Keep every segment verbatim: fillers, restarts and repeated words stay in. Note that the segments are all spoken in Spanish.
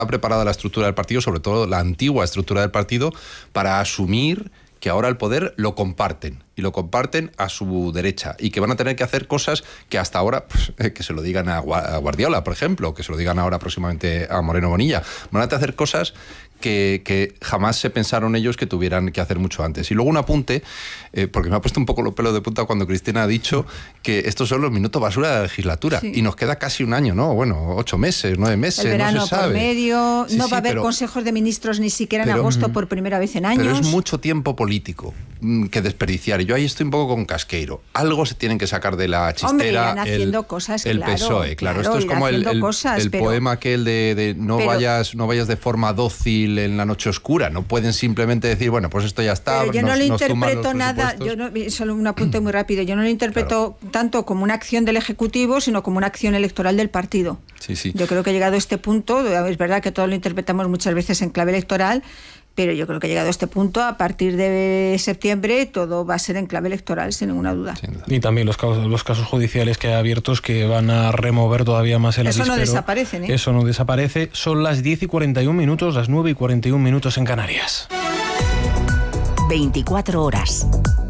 preparada la estructura del partido, sobre todo la antigua estructura del partido, para asumir que ahora el poder lo comparten, y lo comparten a su derecha, y que van a tener que hacer cosas que hasta ahora, pues, eh, que se lo digan a Guardiola, por ejemplo, que se lo digan ahora próximamente a Moreno Bonilla, van a tener que hacer cosas que, que jamás se pensaron ellos que tuvieran que hacer mucho antes. Y luego un apunte, eh, porque me ha puesto un poco los pelos de punta cuando Cristina ha dicho que estos son los minutos basura de la legislatura, sí. Y nos queda casi un año, ¿no? Bueno, ocho meses, nueve meses, el verano no se sabe. Por medio, sí, no sí, va a haber pero, consejos de ministros ni siquiera pero, en agosto por primera vez en años. Pero es mucho tiempo político que desperdiciar. Y yo ahí estoy un poco con Casqueiro. Algo se tienen que sacar de la chistera. Hombre, irán haciendo el, cosas, el claro, P S O E, claro. claro. Esto es como el, el, cosas, el pero, poema aquel de, de no, pero, vayas, no vayas de forma dócil en la noche oscura. No pueden simplemente decir, bueno, pues esto ya está. Pero yo nos, no le nos interpreto nada, yo no, solo un apunte muy rápido, yo no lo interpreto claro. tanto como una acción del Ejecutivo, sino como una acción electoral del partido. Sí, sí. Yo creo que llegado a este punto, es verdad que todos lo interpretamos muchas veces en clave electoral, pero yo creo que llegado a este punto, a partir de septiembre, todo va a ser en clave electoral, sin ninguna duda. Y también los casos, los casos judiciales que hay abiertos que van a remover todavía más el avispero. Eso no desaparecen, ¿eh? Eso no desaparece. Son las diez y cuarenta y un minutos, las nueve y cuarenta y un minutos en Canarias. veinticuatro horas.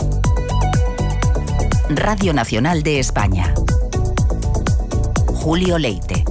Radio Nacional de España. Julio Leite.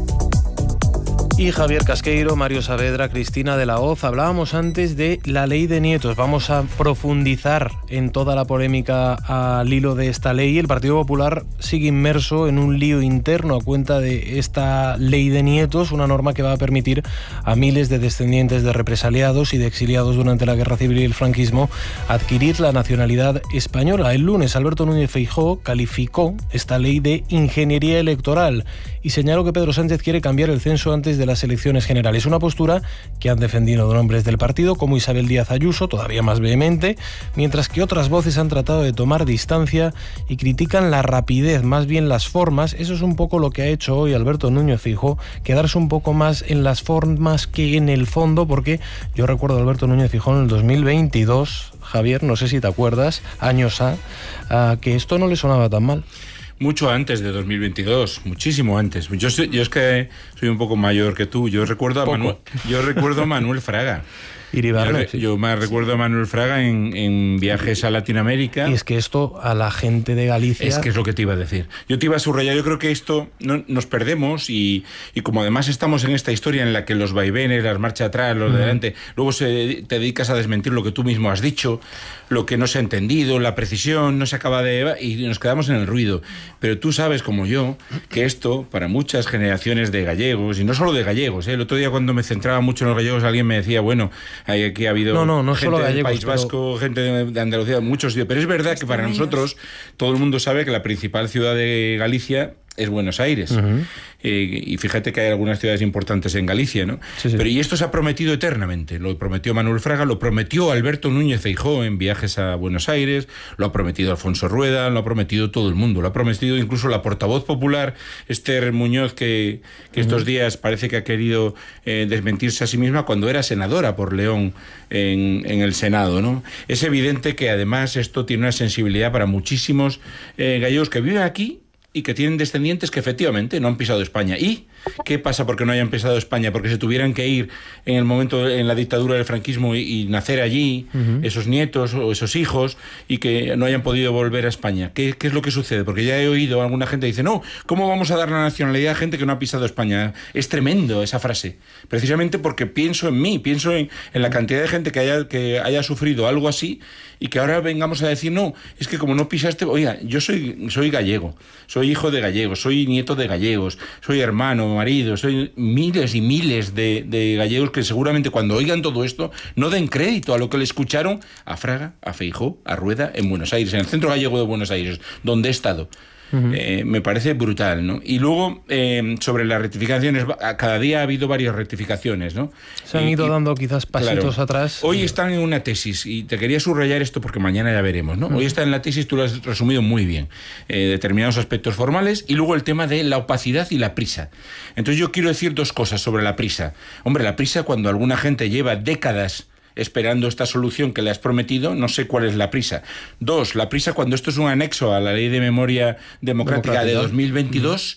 Y Javier Casqueiro, Mario Saavedra, Cristina de la Hoz. Hablábamos antes de la ley de nietos. Vamos a profundizar en toda la polémica al hilo de esta ley. El Partido Popular sigue inmerso en un lío interno a cuenta de esta ley de nietos, una norma que va a permitir a miles de descendientes de represaliados y de exiliados durante la Guerra Civil y el franquismo adquirir la nacionalidad española. El lunes, Alberto Núñez Feijóo calificó esta ley de ingeniería electoral y señaló que Pedro Sánchez quiere cambiar el censo antes de las elecciones generales. Una postura que han defendido nombres del partido como Isabel Díaz Ayuso, todavía más vehemente, mientras que otras voces han tratado de tomar distancia y critican la rapidez, más bien las formas. Eso es un poco lo que ha hecho hoy Alberto Núñez Feijóo, quedarse un poco más en las formas que en el fondo, porque yo recuerdo a Alberto Núñez Feijóo en el dos mil veintidós, Javier, no sé si te acuerdas, años a, a que esto no le sonaba tan mal. Mucho antes de dos mil veintidós, muchísimo antes. Yo, soy, yo es que soy un poco mayor que tú. Yo recuerdo a Manuel, yo recuerdo a Manuel Fraga. Iribarne, yo, sí. yo me recuerdo a Manuel Fraga en, en viajes a Latinoamérica. Y es que esto a la gente de Galicia... Es que es lo que te iba a decir. Yo te iba a subrayar, yo creo que esto no, nos perdemos y, y como además estamos en esta historia en la que los vaivenes, las marcha atrás, los de adelante, luego se, te dedicas a desmentir lo que tú mismo has dicho, lo que no se ha entendido, la precisión, no se acaba de... y nos quedamos en el ruido. Pero tú sabes, como yo, que esto, para muchas generaciones de gallegos, y no solo de gallegos, ¿eh? El otro día cuando me centraba mucho en los gallegos, alguien me decía, bueno, aquí ha habido no, no, no gente solo del gallegos, País Vasco, pero... gente de Andalucía, muchos, pero es verdad que para nosotros, todo el mundo sabe que la principal ciudad de Galicia es Buenos Aires. Uh-huh. Eh, y fíjate que hay algunas ciudades importantes en Galicia, ¿no? Sí, sí. Pero y esto se ha prometido eternamente. Lo prometió Manuel Fraga, lo prometió Alberto Núñez Feijóo en viajes a Buenos Aires, lo ha prometido Alfonso Rueda, lo ha prometido todo el mundo, lo ha prometido incluso la portavoz popular Esther Muñoz, que, que uh-huh. estos días parece que ha querido eh, desmentirse a sí misma cuando era senadora por León en, en el Senado, ¿no? Es evidente que además esto tiene una sensibilidad para muchísimos eh, gallegos que viven aquí y que tienen descendientes que efectivamente no han pisado España. ¿Y qué pasa porque no hayan pisado España? Porque se tuvieran que ir en el momento, en la dictadura del franquismo y, y nacer allí, uh-huh. esos nietos o esos hijos, y que no hayan podido volver a España. ¿Qué, qué es lo que sucede? Porque ya he oído a alguna gente que dice, no, ¿cómo vamos a dar la nacionalidad a gente que no ha pisado España? Es tremendo esa frase. Precisamente porque pienso en mí, pienso en, en la cantidad de gente que haya, que haya sufrido algo así y que ahora vengamos a decir, no, es que como no pisaste... Oiga, yo soy, soy gallego, soy hijo de gallegos, soy nieto de gallegos, soy hermano, marido, soy miles y miles de, de gallegos que seguramente cuando oigan todo esto no den crédito a lo que le escucharon a Fraga, a Feijóo, a Rueda en Buenos Aires, en el centro gallego de Buenos Aires, donde he estado. Uh-huh. Eh, me parece brutal, ¿no? Y luego, eh, sobre las rectificaciones, cada día ha habido varias rectificaciones, ¿no? Se han y, ido y, dando quizás pasitos claro, atrás. Hoy están en una tesis, y te quería subrayar esto porque mañana ya veremos, ¿no? Uh-huh. Hoy está en la tesis, tú lo has resumido muy bien, eh, determinados aspectos formales, y luego el tema de la opacidad y la prisa. Entonces yo quiero decir dos cosas sobre la prisa. Hombre, la prisa cuando alguna gente lleva décadas esperando esta solución que le has prometido, no sé cuál es la prisa. Dos, la prisa cuando esto es un anexo a la Ley de Memoria Democrática, Democrática. de dos mil veintidós,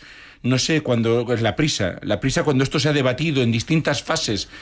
no sé, cuando es la prisa, la prisa cuando esto se ha debatido en distintas fases